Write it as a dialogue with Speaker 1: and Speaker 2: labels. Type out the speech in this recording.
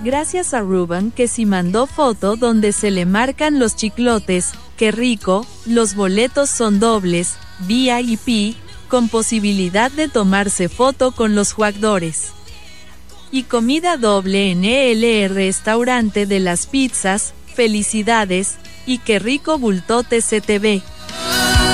Speaker 1: Gracias a Ruben que sí mandó foto donde se le marcan los chiclotes, qué rico, los boletos son dobles, VIP, con posibilidad de tomarse foto con los jugadores. Y comida doble en el restaurante de las pizzas, felicidades, y qué rico bultote se te ve.